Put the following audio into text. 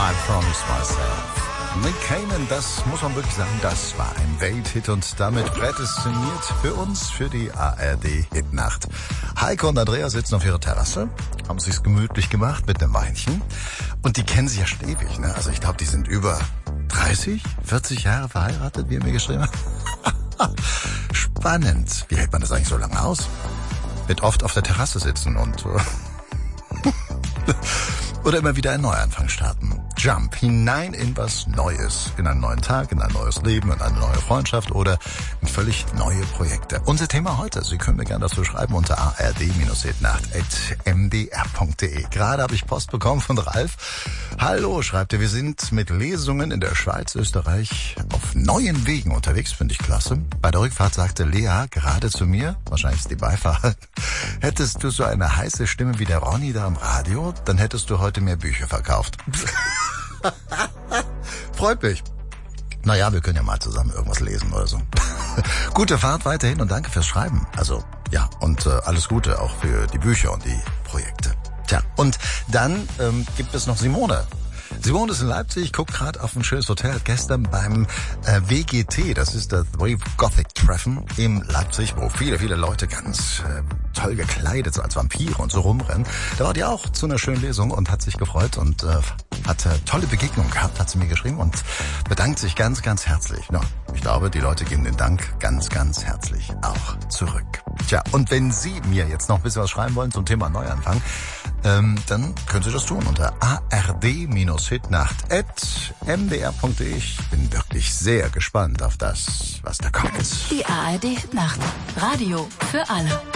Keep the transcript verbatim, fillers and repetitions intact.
I Promise Myself. Nick Cayman, das muss man wirklich sagen, das war ein Welthit und damit prädestiniert für uns, für die A R D-Hitnacht. Heiko und Andrea sitzen auf ihrer Terrasse, haben sich's gemütlich gemacht mit einem Weinchen und die kennen sich ja schon ewig, ne? Also ich glaube, die sind über dreißig, vierzig Jahre verheiratet, wie er mir geschrieben hat. Spannend. Wie hält man das eigentlich so lange aus? Wird oft auf der Terrasse sitzen und oder immer wieder einen Neuanfang starten. Jump hinein in was Neues, in einen neuen Tag, in ein neues Leben, in eine neue Freundschaft oder in völlig neue Projekte. Unser Thema heute, Sie können mir gerne dazu schreiben unter a r d hitnacht at m d r punkt d e. Gerade habe ich Post bekommen von Ralf. Hallo, schreibt er, wir sind mit Lesungen in der Schweiz, Österreich auf neuen Wegen unterwegs, finde ich klasse. Bei der Rückfahrt sagte Lea gerade zu mir, wahrscheinlich ist die Beifahrerin, hättest du so eine heiße Stimme wie der Ronny da am Radio, dann hättest du heute mehr Bücher verkauft. Freut mich. Naja, wir können ja mal zusammen irgendwas lesen oder so. Gute Fahrt weiterhin und danke fürs Schreiben. Also, ja, und äh, alles Gute auch für die Bücher und die Projekte. Tja, und dann ähm, gibt es noch Simone. Simone ist in Leipzig, guckt gerade auf ein schönes Hotel, hat gestern beim äh, W G T, das ist das Wave Gothic Treffen in Leipzig, wo viele, viele Leute ganz äh, toll gekleidet, so als Vampire und so rumrennen. Da war die auch zu einer schönen Lesung und hat sich gefreut und äh, hat äh, tolle Begegnungen gehabt, hat sie mir geschrieben und bedankt sich ganz, ganz herzlich. Ja, ich glaube, die Leute geben den Dank ganz, ganz herzlich auch zurück. Tja, und wenn Sie mir jetzt noch ein bisschen was schreiben wollen zum Thema Neuanfang, ähm, dann können Sie das tun unter a r d hitnacht at m d r punkt d e. Ich bin wirklich sehr gespannt auf das, was da kommt. Die A R D Hitnacht. Radio für alle.